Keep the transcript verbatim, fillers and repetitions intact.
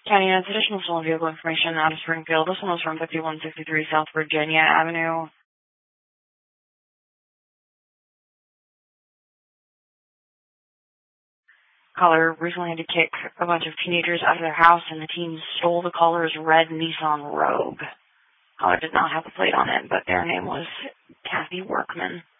County has additional stolen vehicle information out of Springfield. This one was from fifty-one sixty-three South Virginia Avenue. Caller recently had to kick a bunch of teenagers out of their house, and the teens stole the caller's red Nissan Rogue. Caller did not have a plate on it, but their name was Kathy Workman.